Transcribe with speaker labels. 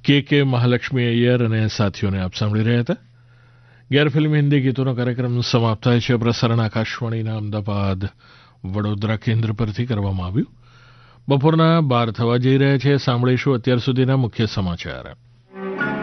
Speaker 1: કે મહાલક્ષ્મી અય્યર અને સાથીઓને આપ સાંભળી રહ્યા હતા. ગેરફિલ્મી હિન્દી ગીતોનો કાર્યક્રમ સમાપ્ત થાય છે. પ્રસારણ આકાશવાણીના અમદાવાદ વડોદરા કેન્દ્ર પરથી કરવામાં આવ્યું. બપોરના 12 થવા જઈ રહ્યા છે. સાંભળીશું અત્યાર સુધીના મુખ્ય સમાચાર.